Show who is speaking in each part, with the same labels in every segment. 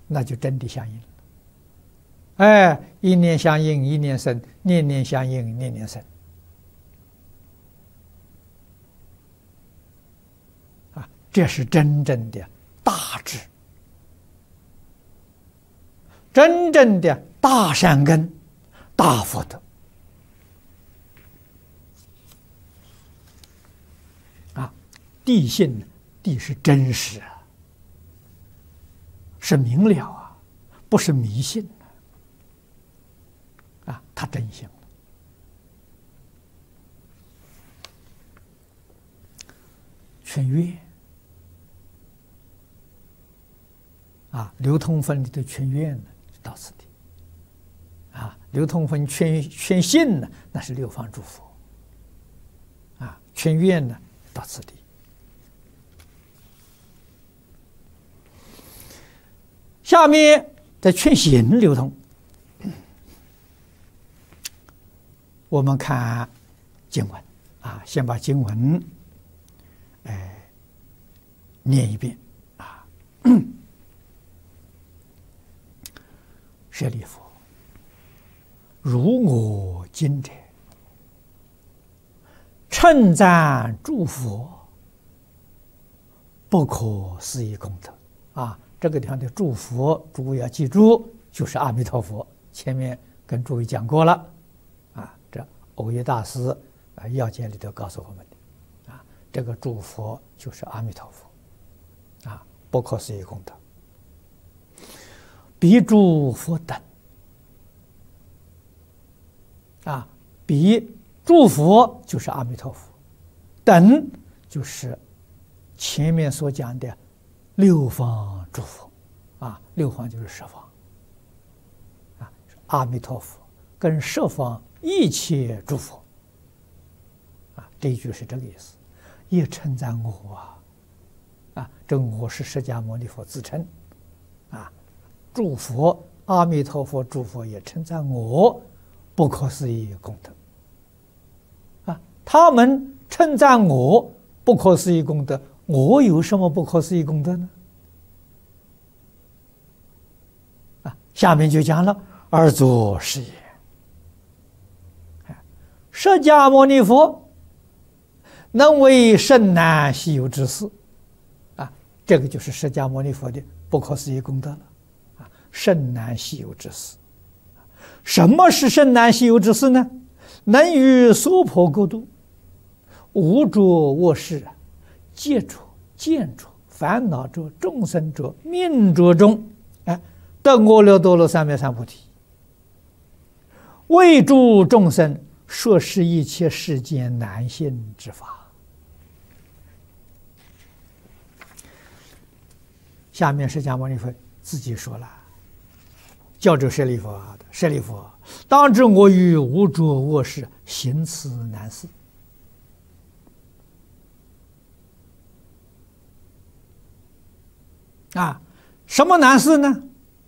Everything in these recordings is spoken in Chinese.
Speaker 1: 那就真的相应了。哎，一念相应一念生，念念相应念念生。啊，这是真正的大智，真正的大善根、大福德。啊，地性，地是真实啊，是明了啊，不是迷信啊，它真行了。劝愿啊，流通分里的劝愿呢，到此地啊，流通分劝信呢，那是六方诸佛啊，劝愿呢，到此地。下面在劝行流通，我们看经文啊，先把经文念一遍啊。舍利弗，如我今者，称赞诸佛不可思议功德啊！这个地方的诸佛，诸位要记住，就是阿弥陀佛。前面跟诸位讲过了啊，这耦约大师啊要解里头告诉我们的啊，这个诸佛就是阿弥陀佛啊，不可思议功德。彼诸佛等啊，彼诸佛就是阿弥陀佛，等就是前面所讲的六方诸佛啊，六方就是十方啊，阿弥陀佛跟十方一切诸佛啊，这一句是这个意思，也称赞我啊，这我是释迦牟尼佛自称啊。诸佛阿弥陀佛诸佛也称赞我不可思议功德啊！他们称赞我不可思议功德，我有什么不可思议功德呢？啊，下面就讲了而作是也。释迦牟尼佛能为甚难稀有之事啊，这个就是释迦牟尼佛的不可思议功德了。甚难稀有之事，什么是甚难稀有之事呢？能于娑婆国度，无着卧室，接着、见着、烦恼着、众生着、命着中，得阿耨多罗三藐三菩提，为诸众生说是一切世间难信之法。下面释迦牟尼佛自己说了。叫着舍利弗的，舍利弗，当知我于无着卧室行此难事。啊，什么难事呢？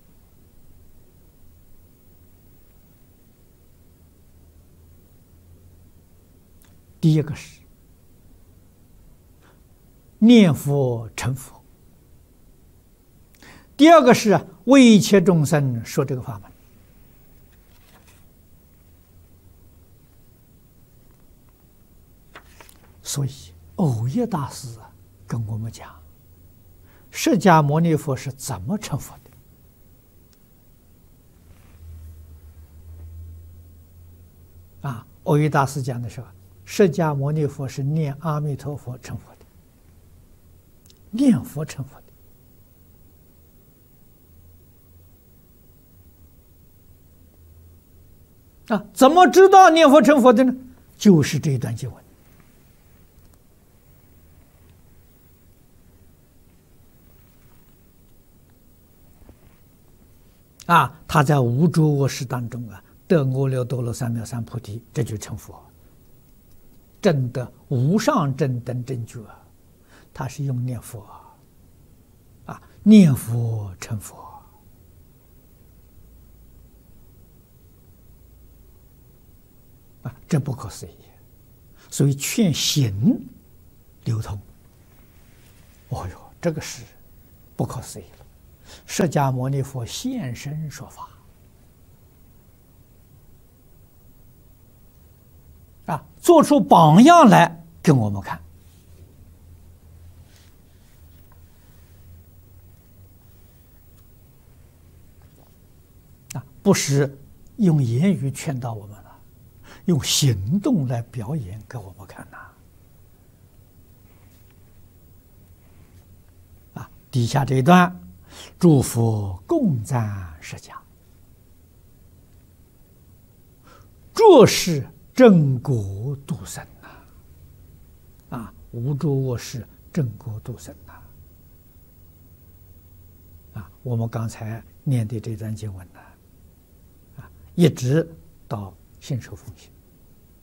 Speaker 1: 第一个是念佛成佛。第二个是为一切众生说这个法门，所以耦约大师跟我们讲，释迦牟尼佛是怎么成佛的？啊，耦约大师讲的是，释迦牟尼佛是念阿弥陀佛成佛的，念佛成佛的。啊，怎么知道念佛成佛的呢？就是这一段经文。啊，他在无着卧室当中啊，得阿耨多罗三藐三菩提，这就成佛，证得无上正等正觉啊。他是用念佛啊，念佛成佛。这不可思议，所以劝行流通。哦哟，这个是不可思议了。 释迦牟尼佛现身说法做出榜样来给我们看不是用言语劝导我们了，用行动来表演给我们看底下这一段，诸佛共赞释迦，着是正果度生无着卧是正果度生我们刚才念的这段经文一直到信受奉行。